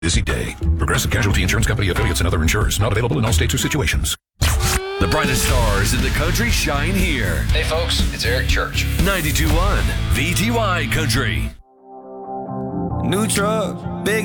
Busy day. Progressive Casualty Insurance Company affiliates and other insurers. Not available in all states or situations. The brightest stars in the country shine here. Hey folks, it's Eric Church. 92.1 VTY Country. New truck, big